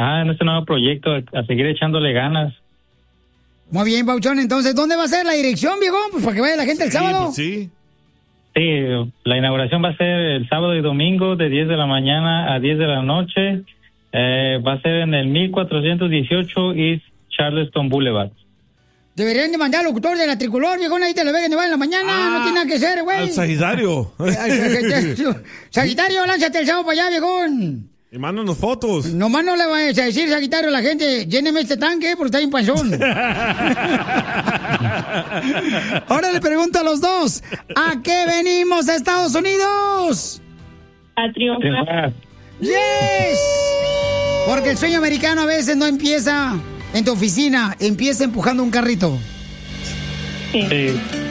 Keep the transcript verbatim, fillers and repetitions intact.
ah, en este nuevo proyecto, a, a seguir echándole ganas. Muy bien, Pauchón. Entonces, ¿dónde va a ser la dirección, viejo? Pues para que vaya la gente el Sí, sábado. pues sí. Sí, la inauguración va a ser el sábado y domingo de diez de la mañana a diez de la noche. Eh, va a ser en el mil cuatrocientos dieciocho East Charleston Boulevard. Deberían de mandar al locutor de la Tricolor, viejo, ahí te lo ve que te va en la mañana, Ah, no tiene nada que hacer, güey. Al Sagitario. Sagitario, lánzate el sábado para allá, viejón. Y mándanos fotos. Nomás no le vayas a decir, Sagitario, a la gente, lléneme este tanque porque está bien panzón. Ahora le pregunto a los dos, ¿a qué venimos a Estados Unidos? A triunfar. ¡Yes! Porque el sueño americano a veces no empieza en tu oficina, empieza empujando un carrito. Sí. Sí.